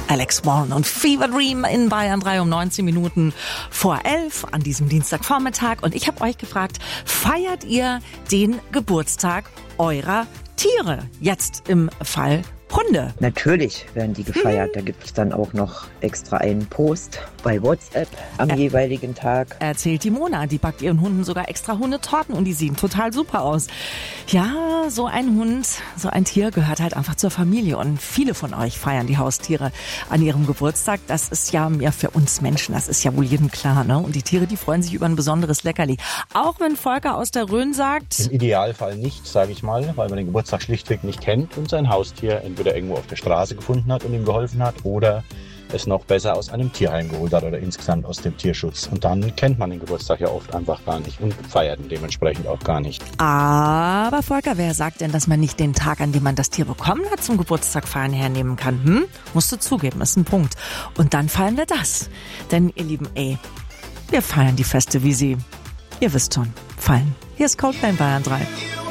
Alex Warren und Fever Dream in Bayern 3 um 19 Minuten vor 11 an diesem Dienstagvormittag. Und ich habe euch gefragt, feiert ihr den Geburtstag eurer Tiere? Jetzt im Fall Hunde. Natürlich werden die gefeiert. Da gibt es dann auch noch extra einen Post bei WhatsApp am jeweiligen Tag. Erzählt die Mona, die backt ihren Hunden sogar extra Hundetorten und die sehen total super aus. Ja, so ein Hund, so ein Tier gehört halt einfach zur Familie und viele von euch feiern die Haustiere an ihrem Geburtstag. Das ist ja mehr für uns Menschen, das ist ja wohl jedem klar, ne? Und die Tiere, die freuen sich über ein besonderes Leckerli. Auch wenn Volker aus der Rhön sagt... Im Idealfall nicht, sage ich mal, weil man den Geburtstag schlichtweg nicht kennt und sein Haustier entweder irgendwo auf der Straße gefunden hat und ihm geholfen hat oder es noch besser aus einem Tierheim geholt hat oder insgesamt aus dem Tierschutz. Und dann kennt man den Geburtstag ja oft einfach gar nicht und feiert ihn dementsprechend auch gar nicht. Aber Volker, wer sagt denn, dass man nicht den Tag, an dem man das Tier bekommen hat, zum Geburtstag feiern hernehmen kann? Musst du zugeben, ist ein Punkt. Und dann feiern wir das. Denn ihr Lieben, wir feiern die Feste, wie sie, ihr wisst schon, fallen. Hier ist Coldplay Bayern 3.